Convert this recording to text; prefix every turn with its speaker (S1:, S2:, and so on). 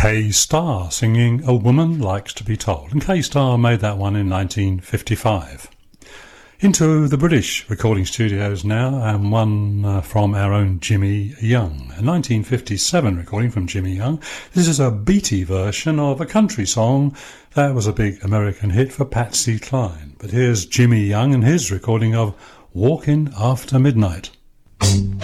S1: K-Star singing A Woman Likes to Be Told. And K-Star made that one in 1955. Into the British recording studios now, and one from our own Jimmy Young. A 1957 recording from Jimmy Young. This is a beaty version of a country song that was a big American hit for Patsy Cline. But here's Jimmy Young and his recording of Walking After Midnight.